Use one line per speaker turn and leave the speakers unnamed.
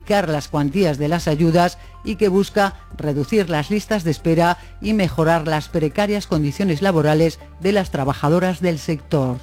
duplicar las cuantías de las ayudas y que busca reducir las listas de espera y mejorar las precarias condiciones laborales de las trabajadoras del sector.